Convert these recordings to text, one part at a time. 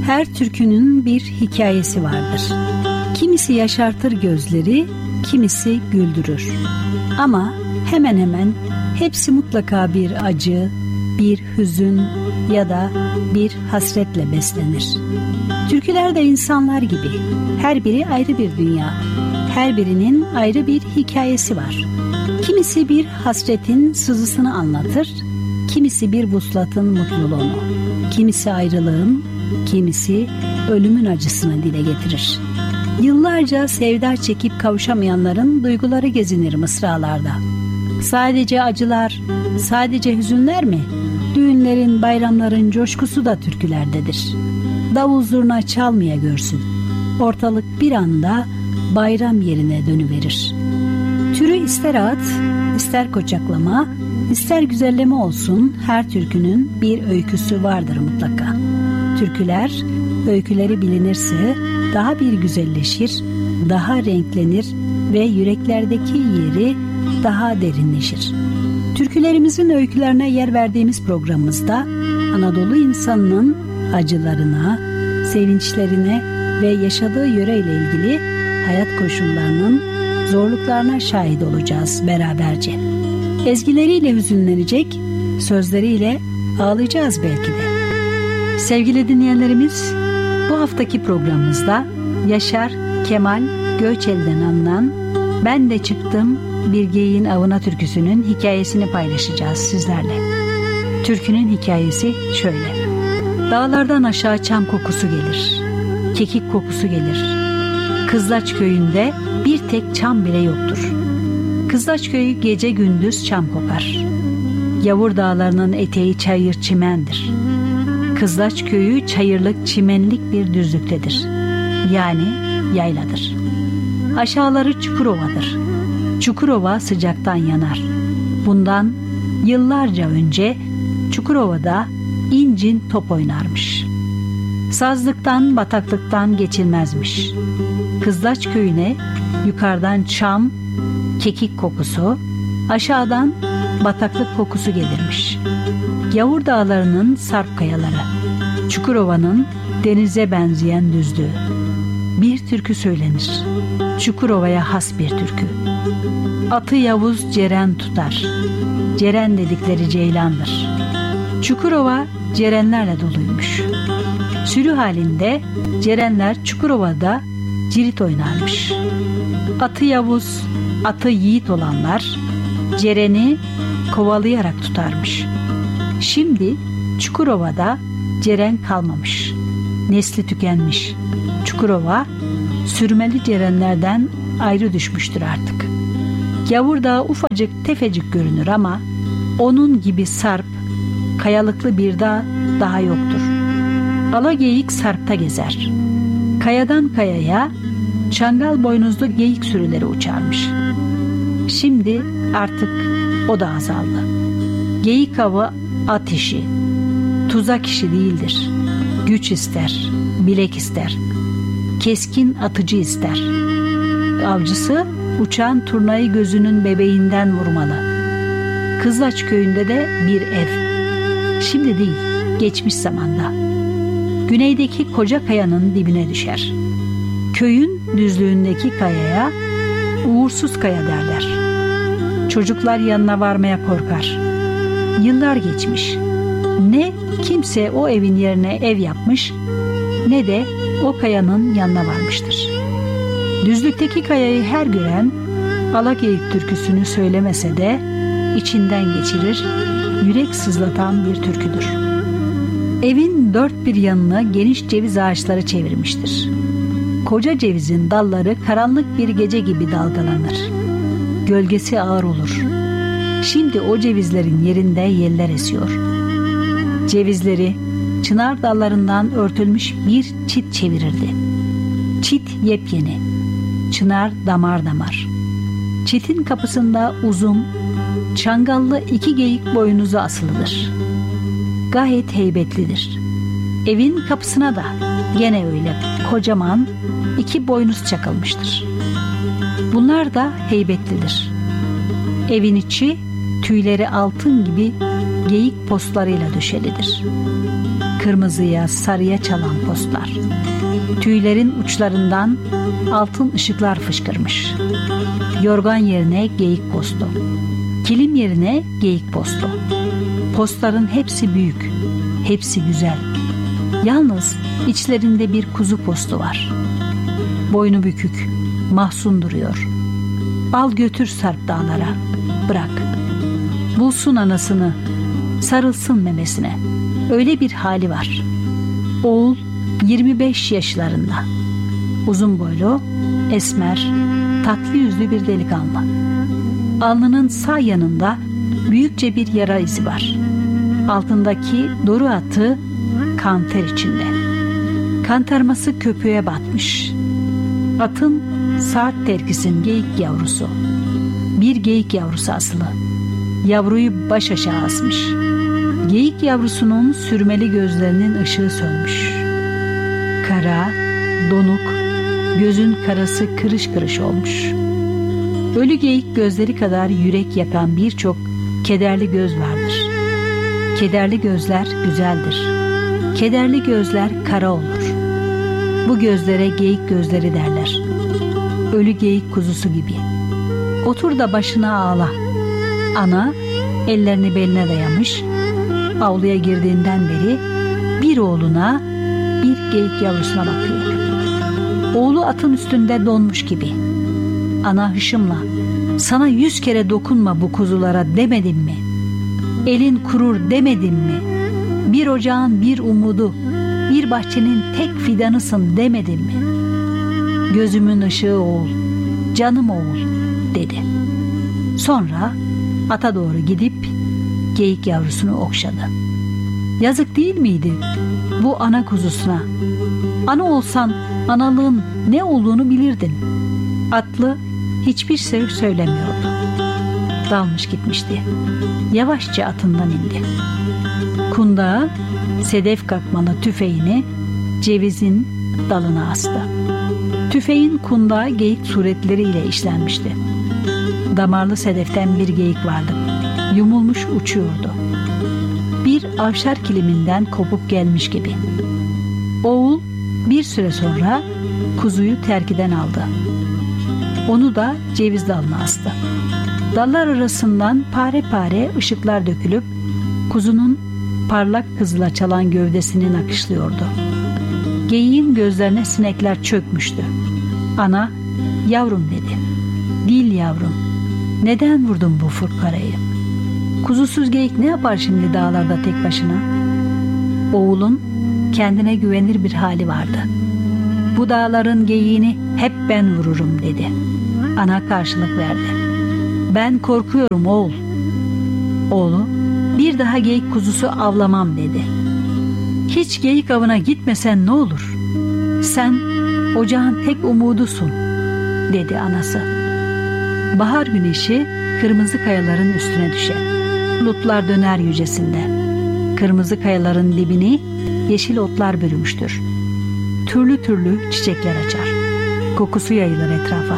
Her türkünün bir hikayesi vardır. Kimisi yaşartır gözleri, kimisi güldürür. Ama hemen hemen hepsi mutlaka bir acı, bir hüzün ya da bir hasretle beslenir. Türküler de insanlar gibi. Her biri ayrı bir dünya. Her birinin ayrı bir hikayesi var. Kimisi bir hasretin sızısını anlatır, kimisi bir vuslatın mutluluğunu, kimisi ayrılığın, kimisi ölümün acısını dile getirir. Yıllarca sevda çekip kavuşamayanların duyguları gezinir mısralarda. Sadece acılar, sadece hüzünler mi? Düğünlerin, bayramların coşkusu da türkülerdedir. Davul zurna çalmaya görsün. Ortalık bir anda bayram yerine dönüverir. Türü ister ağıt, ister koçaklama, ister güzelleme olsun, her türkünün bir öyküsü vardır mutlaka. Türküler, öyküleri bilinirse daha bir güzelleşir, daha renklenir ve yüreklerdeki yeri daha derinleşir. Türkülerimizin öykülerine yer verdiğimiz programımızda Anadolu insanının acılarına, sevinçlerine ve yaşadığı yöreyle ilgili hayat koşullarının zorluklarına şahit olacağız beraberce. Ezgileriyle hüzünlenecek, sözleriyle ağlayacağız belki de. Sevgili dinleyenlerimiz, bu haftaki programımızda Yaşar Kemal Göçel'den alınan "Ben de çıktım bir geyiğin avına" türküsünün hikayesini paylaşacağız sizlerle. Türkünün hikayesi şöyle: Dağlardan aşağı çam kokusu gelir, kekik kokusu gelir. Kızlaç köyünde bir tek çam bile yoktur. Kızlaç köyü gece gündüz çam kokar. Yavur dağlarının eteği çayır çimendir. Kızlaç köyü çayırlık çimenlik bir düzlüktedir. Yani yayladır. Aşağıları Çukurova'dır. Çukurova sıcaktan yanar. Bundan yıllarca önce Çukurova'da incin top oynarmış. Sazlıktan, bataklıktan geçilmezmiş. Kızlaç köyüne yukarıdan çam, kekik kokusu, aşağıdan bataklık kokusu gelirmiş. Yavur dağlarının sarp kayaları, Çukurova'nın denize benzeyen düzlüğü. Bir türkü söylenir. Çukurova'ya has bir türkü. Atı Yavuz Ceren tutar. Ceren dedikleri ceylandır. Çukurova cerenlerle doluymuş. Sürü halinde cerenler Çukurova'da cirit oynarmış. Atı Yavuz, atı yiğit olanlar cereni kovalayarak tutarmış. Şimdi Çukurova'da ceren kalmamış. Nesli tükenmiş. Çukurova sürmeli cerenlerden ayrı düşmüştür artık. Yavur Dağı ufacık tefecik görünür ama onun gibi sarp, kayalıklı bir dağ daha yoktur. Alageyik sarpta gezer. Kayadan kayaya çangal boynuzlu geyik sürüleri uçarmış. Şimdi artık o da azaldı. Geyik avı at işi, tuzak işi değildir. Güç ister, bilek ister. Keskin atıcı ister. Avcısı uçan turnayı gözünün bebeğinden vurmalı. Kızlaç köyünde de bir ev. Şimdi değil, geçmiş zamanda. Güneydeki koca kayanın dibine düşer. Köyün düzlüğündeki kayaya uğursuz kaya derler. Çocuklar yanına varmaya korkar. Yıllar geçmiş. Ne kimse o evin yerine ev yapmış, ne de o kayanın yanına varmıştır. Düzlükteki kayayı her gören Alageyik türküsünü söylemese de içinden geçirir, yürek sızlatan bir türküdür. Evin dört bir yanını geniş ceviz ağaçları çevirmiştir. Koca cevizin dalları karanlık bir gece gibi dalgalanır. Gölgesi ağır olur. Şimdi o cevizlerin yerinde yeller esiyor. Cevizleri çınar dallarından örtülmüş bir çit çevirirdi. Çit yepyeni, çınar damar damar. Çitin kapısında uzun, çangallı iki geyik boynuzu asılıdır. Gayet heybetlidir. Evin kapısına da gene öyle kocaman iki boynuz çakılmıştır. Bunlar da heybetlidir. Evin içi tüyleri altın gibi geyik postlarıyla döşelidir. Kırmızıya, sarıya çalan postlar. Tüylerin uçlarından altın ışıklar fışkırmış. Yorgan yerine geyik postu. Kilim yerine geyik postu. Postların hepsi büyük, hepsi güzel. Yalnız içlerinde bir kuzu postu var. Boynu bükük, mahzun duruyor. Al götür Sarp dağlara, bırak. Bulsun anasını, sarılsın memesine. Öyle bir hali var. Oğul 25 yaşlarında. Uzun boylu, esmer, tatlı yüzlü bir delikanlı. Alnının sağ yanında büyükçe bir yara izi var. Altındaki doru atı kan ter içinde. Kantarması köpüğe batmış. Atın saat terkisin geyik yavrusu. Bir geyik yavrusu asılı. Yavruyu baş aşağı asmış. Geyik yavrusunun sürmeli gözlerinin ışığı sönmüş. Kara, donuk, gözün karası kırış kırış olmuş. Ölü geyik gözleri kadar yürek yakan birçok kederli göz vardır. Kederli gözler güzeldir. Kederli gözler kara olur. Bu gözlere geyik gözleri derler. Ölü geyik kuzusu gibi. Otur da başına ağla. Ana ellerini beline dayamış. Avluya girdiğinden beri bir oğluna, bir geyik yavrusuna bakıyor. Oğlu atın üstünde donmuş gibi. Ana hışımla, sana 100 kere dokunma bu kuzulara demedim mi? Elin kurur demedim mi? Bir ocağın bir umudu, bir bahçenin tek fidanısın demedim mi? Gözümün ışığı oğul, canım oğul dedi. Sonra ata doğru gidip geyik yavrusunu okşadı. Yazık değil miydi bu ana kuzusuna? Ana olsan analığın ne olduğunu bilirdin. Atlı hiçbir şey söylemiyordu. Dalmış gitmişti. Yavaşça atından indi. Kundağa sedef kakmalı tüfeğini cevizin dalına astı. Tüfeğin kundağa geyik suretleriyle işlenmişti. Damarlı sedeften bir geyik vardı. Yumulmuş uçuyordu. Bir avşar kiliminden kopup gelmiş gibi. Oğul bir süre sonra kuzuyu terkiden aldı. Onu da ceviz dalına astı. Dallar arasından pare pare ışıklar dökülüp kuzunun parlak kızıla çalan gövdesini nakışlıyordu. Geyiğin gözlerine sinekler çökmüştü. Ana, yavrum dedi. Dil yavrum, neden vurdun bu furkarayı? Kuzusuz geyik ne yapar şimdi dağlarda tek başına? Oğulun kendine güvenir bir hali vardı. Bu dağların geyiğini hep ben vururum dedi. Ana karşılık verdi. Ben korkuyorum oğul. Oğlu, bir daha geyik kuzusu avlamam dedi. Hiç geyik avına gitmesen ne olur? Sen ocağın tek umudusun dedi anası. Bahar güneşi kırmızı kayaların üstüne düşer. Bulutlar döner yücesinde. Kırmızı kayaların dibini yeşil otlar bürümüştür. Türlü türlü çiçekler açar. Kokusu yayılır etrafa.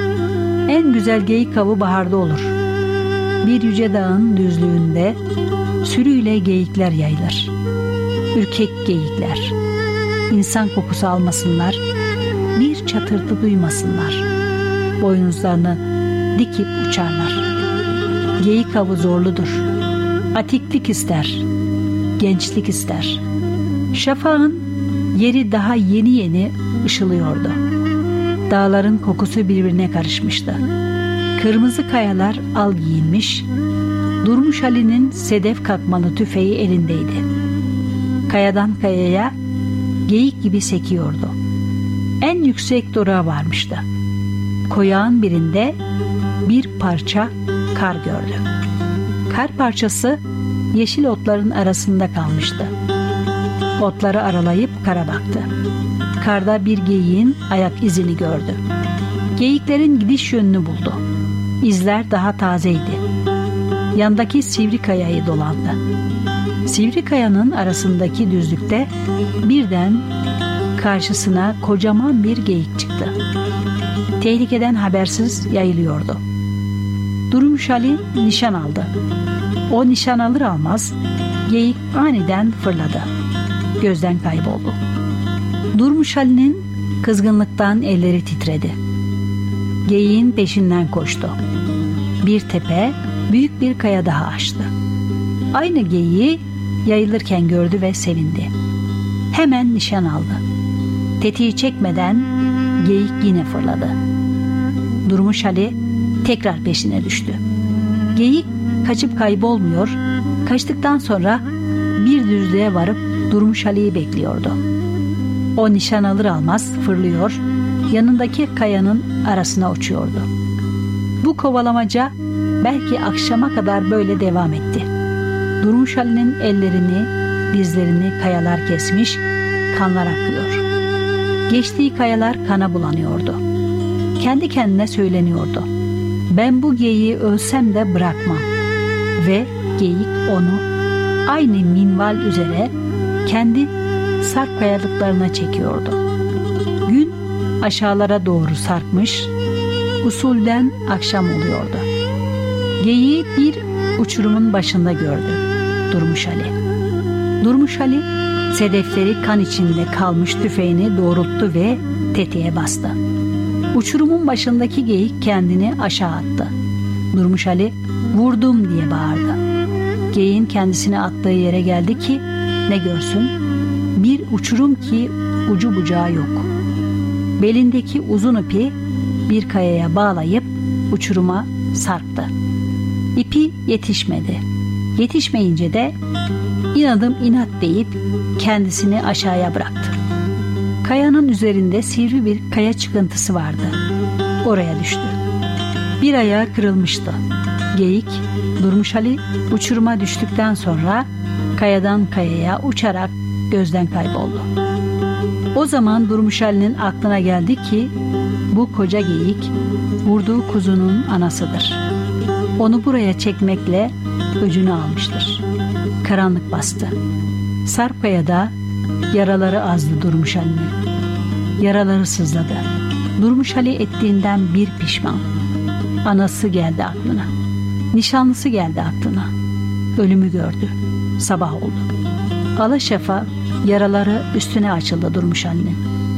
En güzel geyik avı baharda olur. Bir yüce dağın düzlüğünde sürüyle geyikler yayılır. Ürkek geyikler. İnsan kokusu almasınlar, bir çatırtı duymasınlar. Boynuzlarını dikip uçarlar. Geyik avı zorludur. Atiklik ister, gençlik ister. Şafağın yeri daha yeni yeni ışılıyordu. Dağların kokusu birbirine karışmıştı. Kırmızı kayalar al giyinmiş, Durmuş Ali'nin sedef kakmalı tüfeği elindeydi. Kayadan kayaya geyik gibi sekiyordu. En yüksek doruğa varmıştı. Koyağın birinde bir parça kar gördü. Kar parçası yeşil otların arasında kalmıştı. Otları aralayıp kara baktı. Karda bir geyiğin ayak izini gördü. Geyiklerin gidiş yönünü buldu. İzler daha tazeydi. Yandaki sivri kayayı dolandı. Sivri kayanın arasındaki düzlükte birden karşısına kocaman bir geyik çıktı. Tehlikeden habersiz yayılıyordu. Durmuş Ali nişan aldı. O nişan alır almaz geyik aniden fırladı. Gözden kayboldu. Durmuş Ali'nin kızgınlıktan elleri titredi. Geyiğin peşinden koştu. Bir tepe, büyük bir kaya daha aştı. Aynı geyiği yayılırken gördü ve sevindi. Hemen nişan aldı. Tetiği çekmeden geyik yine fırladı. Durmuş Ali tekrar peşine düştü. Geyik kaçıp kaybolmuyor, kaçtıktan sonra bir düzlüğe varıp Durmuş Ali'yi bekliyordu. O nişan alır almaz fırlıyor, yanındaki kayanın arasına uçuyordu. Bu kovalamaca belki akşama kadar böyle devam etti. Durmuş Ali'nin ellerini, dizlerini kayalar kesmiş, kanlar akıyor. Geçtiği kayalar kana bulanıyordu. Kendi kendine söyleniyordu. Ben bu geyiği ölsem de bırakmam. Ve geyik onu aynı minval üzere kendi sarp kayalıklarına çekiyordu. Gün aşağılara doğru sarkmış, usulden akşam oluyordu. Geyiği bir uçurumun başında gördü Durmuş Ali. Durmuş Ali sedefleri kan içinde kalmış tüfeğini doğrulttu ve tetiğe bastı. Uçurumun başındaki geyik kendini aşağı attı. Durmuş Ali vurdum diye bağırdı. Geyiğin kendisini attığı yere geldi ki ne görsün? Bir uçurum ki ucu bucağı yok. Belindeki uzun ipi bir kayaya bağlayıp uçuruma sarktı. İpi yetişmedi. Yetişmeyince de inadım inat deyip kendisini aşağıya bıraktı. Kayanın üzerinde sivri bir kaya çıkıntısı vardı. Oraya düştü. Bir ayağı kırılmıştı. Geyik, Durmuş Ali uçuruma düştükten sonra kayadan kayaya uçarak gözden kayboldu. O zaman Durmuş Ali'nin aklına geldi ki bu koca geyik vurduğu kuzunun anasıdır. Onu buraya çekmekle öcünü almıştır. Karanlık bastı. Sarp kayada yaraları azdı Durmuş Ali'nin. Yaraları sızladı. Durmuş Ali ettiğinden bir pişman. Anası geldi aklına. Nişanlısı geldi aklına. Ölümü gördü. Sabah oldu. Alaşafa yaraları üstüne açıldı Durmuş Ali'nin.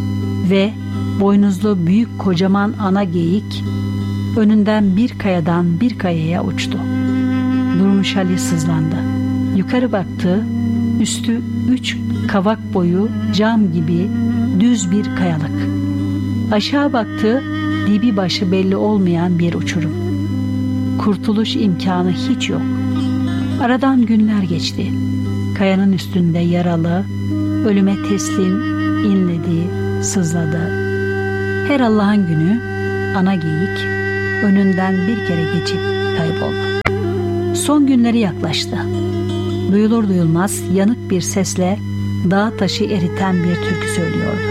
Ve boynuzlu büyük kocaman ana geyik önünden bir kayadan bir kayaya uçtu. Durmuş Ali sızlandı. Yukarı baktı. Üstü 3 kavak boyu cam gibi düz bir kayalık. Aşağı baktı, dibi başı belli olmayan bir uçurum. Kurtuluş imkanı hiç yok. Aradan günler geçti. Kayanın üstünde yaralı, ölüme teslim inledi, sızladı. Her Allah'ın günü ana geyik önünden bir kere geçip kayboldu. Son günleri yaklaştı. Duyulur duyulmaz yanık bir sesle dağ taşı eriten bir türkü söylüyordu.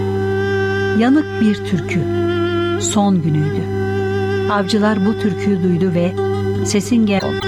Yanık bir türkü. Son günüydü. Avcılar bu türküyü duydu ve sesin gel oldu.